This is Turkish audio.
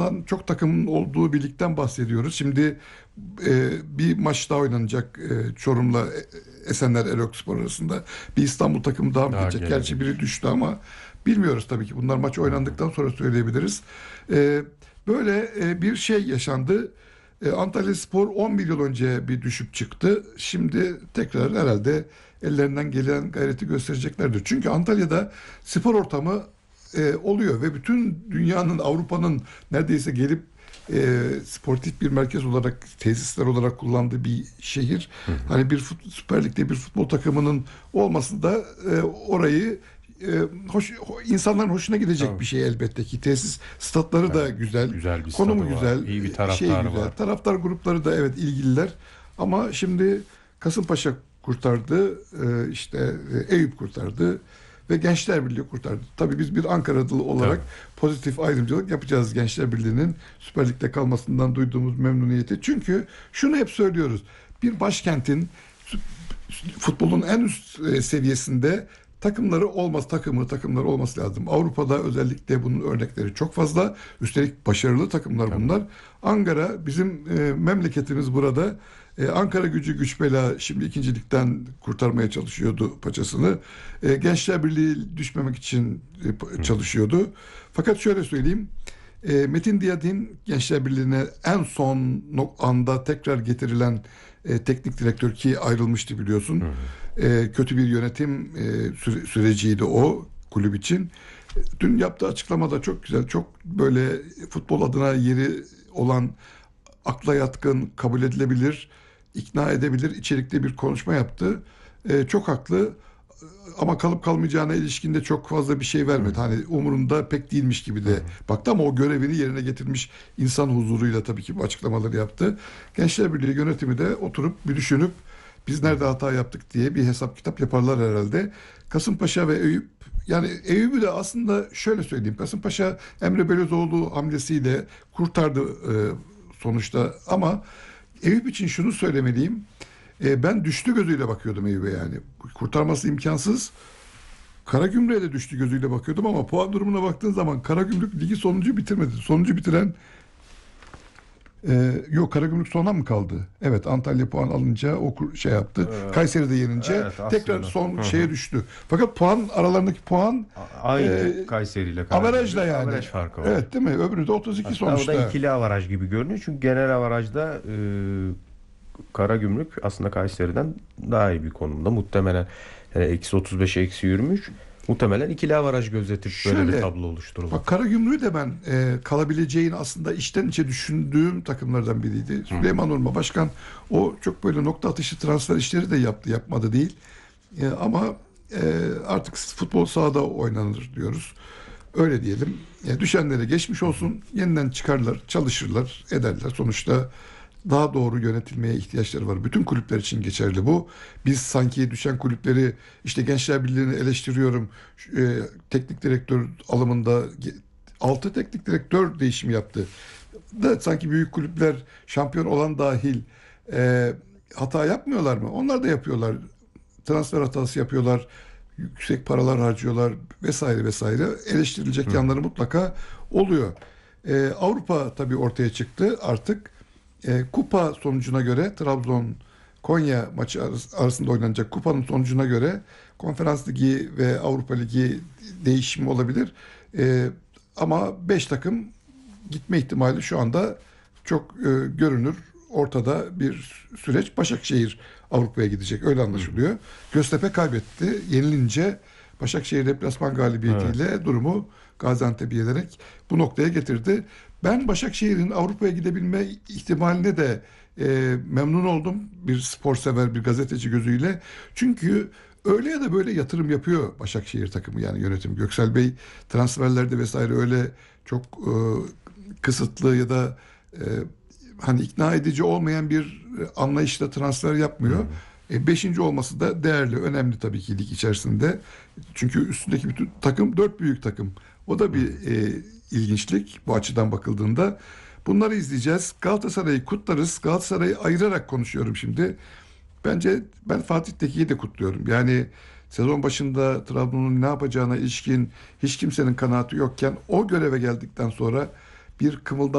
Bundan çok takımın olduğu bir ligden bahsediyoruz. Şimdi bir maç daha oynanacak Çorum'la Esenler Erokspor arasında. Bir İstanbul takımı daha mı Daha gelecek? Gerçi biri gelebilir. düştü ama bilmiyoruz tabii ki. Bunlar maç Hı hı. oynandıktan sonra söyleyebiliriz. E, Böyle bir şey yaşandı. Antalyaspor 11 yıl önce bir düşüp çıktı. Şimdi tekrar herhalde ellerinden gelen gayreti göstereceklerdir. Çünkü Antalya'da spor ortamı oluyor ve bütün dünyanın, Avrupa'nın neredeyse gelip sportif bir merkez olarak, tesisler olarak kullandığı bir şehir. Hı hı. Hani bir Süper Lig'de bir futbol takımının olması da orayı insanların hoşuna gidecek Tabii. bir şey elbette ki. Tesis statları da Evet. güzel, Güzel bir konumu stadı var. güzel, İyi bir şey taraftarı güzel. var. Taraftar grupları da evet ilgililer. Ama şimdi Kasımpaşa kurtardı, işte Eyüp kurtardı ve Gençler Birliği kurtardı. Tabii biz bir Ankaralı olarak Tabii. pozitif ayrımcılık yapacağız Gençler Birliği'nin Süper Lig'de kalmasından duyduğumuz memnuniyeti. Çünkü şunu hep söylüyoruz. Bir başkentin futbolun en üst seviyesinde takımları olması lazım. Avrupa'da özellikle bunun örnekleri çok fazla. Üstelik başarılı takımlar Tabii. bunlar. Ankara bizim memleketimiz burada. Ankara Gücü güç bela şimdi ikincilikten kurtarmaya çalışıyordu paçasını. Gençler Birliği düşmemek için Hı hı. çalışıyordu. Fakat şöyle söyleyeyim. Metin Diyadin Gençler Birliği'ne en son anda tekrar getirilen teknik direktör ki ayrılmıştı biliyorsun. Hı hı. Kötü bir yönetim süreciydi o kulüp için. Dün yaptığı açıklamada çok güzel, çok böyle futbol adına yeri olan, akla yatkın, kabul edilebilir, ikna edebilir içerikli bir konuşma yaptı. Çok haklı ama kalıp kalmayacağına ilişkin de çok fazla bir şey Hı vermedi. hı. Hani umurunda pek değilmiş gibi Hı de hı. baktı ama o görevini yerine getirmiş insan huzuruyla tabii ki bu açıklamaları yaptı. Gençler Birliği yönetimi de oturup bir düşünüp biz Hı nerede hı. hata yaptık diye bir hesap kitap yaparlar herhalde. Kasımpaşa ve Eyüp yani Eyüp'ü de aslında şöyle söyleyeyim. Kasımpaşa Emre Belözoğlu hamlesiyle kurtardı sonuçta ama Eyüp için şunu söylemeliyim. Ben düştü gözüyle bakıyordum Eyüp'e yani. Kurtarması imkansız. Karagümrük'e de düştü gözüyle bakıyordum ama puan durumuna baktığın zaman Karagümrük ligi sonuncu bitirmedi. Sonuncu bitiren yok Karagümrük sona mı kaldı? Evet Antalya puan alınca şey yaptı. Kayseri'de yenince Evet tekrar aslında. son Hı şeye hı. düştü. Fakat puan aralarındaki puan e, Aynı Kayseri ile averajla Karagümrük. yani. Averaj farkı var. Evet değil mi? Öbürü de 32 Hatta o da sonuçta. ikili avaraj gibi görünüyor. Çünkü genel avarajda Karagümrük aslında Kayseri'den daha iyi bir konumda. Muhtemelen yani eksi 35'e eksi 23. Muhtemelen ikili avaraj gözetip böyle bir Şöyle tablo oluşturulur. bak Karagümrük'ü de ben kalabileceğini aslında içten içe düşündüğüm takımlardan biriydi. Hı hı. Süleyman Urma Başkan o çok böyle nokta atışı transfer işleri de yaptı, yapmadı değil. Ama artık futbol sahada oynanır diyoruz. Öyle diyelim. Düşenlere geçmiş olsun. Yeniden çıkarlar, çalışırlar, ederler. Sonuçta daha doğru yönetilmeye ihtiyaçları var. Bütün kulüpler için geçerli bu. Biz sanki düşen kulüpleri işte Gençler Birliği'ni eleştiriyorum. Teknik direktör alımında 6 teknik direktör değişimi yaptı. Da sanki büyük kulüpler şampiyon olan dahil hata yapmıyorlar mı? Onlar da yapıyorlar. Transfer hatası yapıyorlar. Yüksek paralar harcıyorlar vesaire vesaire. Hı Eleştirilecek hı. yanları mutlaka oluyor. Avrupa tabii ortaya çıktı artık. Kupa sonucuna göre Trabzon Konya maçı arasında oynanacak kupanın sonucuna göre Konferans Ligi ve Avrupa Ligi değişimi olabilir. Ama 5 takım gitme ihtimali şu anda çok görünür. Ortada bir süreç. Başakşehir Avrupa'ya gidecek. Öyle Hı hı. anlaşılıyor. Göztepe kaybetti. Yenilince Başakşehir deplasman Evet. galibiyetiyle durumu Gaziantep'e yenerek bu noktaya getirdi. Ben Başakşehir'in Avrupa'ya gidebilme ihtimaline de memnun oldum. Bir spor sever, bir gazeteci gözüyle. Çünkü öyle ya da böyle yatırım yapıyor Başakşehir takımı yani yönetim. Göksel Bey transferlerde vesaire öyle çok kısıtlı ya da e, hani ikna edici olmayan bir anlayışla transfer Hı yapmıyor. hı. Beşinci olması da değerli, önemli tabii ki lig içerisinde. Çünkü üstündeki bütün takım dört büyük takım. O da Hı bir hı. ilginçlik bu açıdan bakıldığında. Bunları izleyeceğiz. Galatasaray'ı kutlarız. Galatasaray'ı ayırarak konuşuyorum şimdi. Bence ben Fatih Tekin'i de kutluyorum. Yani sezon başında Trabzon'un ne yapacağına ilişkin hiç kimsenin kanaati yokken o göreve geldikten sonra bir kımıldama